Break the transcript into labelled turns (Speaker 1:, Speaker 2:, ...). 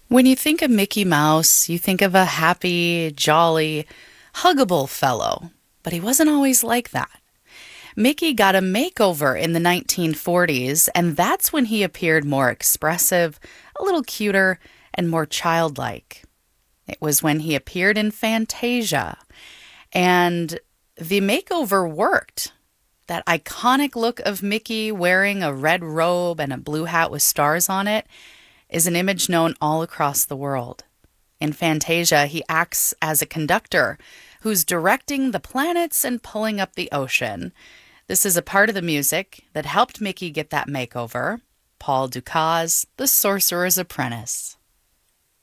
Speaker 1: When you think of Mickey Mouse, you think of a happy, jolly, huggable fellow. But he wasn't always like that. Mickey got a makeover in the 1940s, and that's when he appeared more expressive, a little cuter, and more childlike. It was when he appeared in Fantasia. And the makeover worked. That iconic look of Mickey wearing a red robe and a blue hat with stars on it is an image known all across the world. In Fantasia, he acts as a conductor who's directing the planets and pulling up the ocean. This is a part of the music that helped Mickey get that makeover. Paul Dukas, The Sorcerer's Apprentice.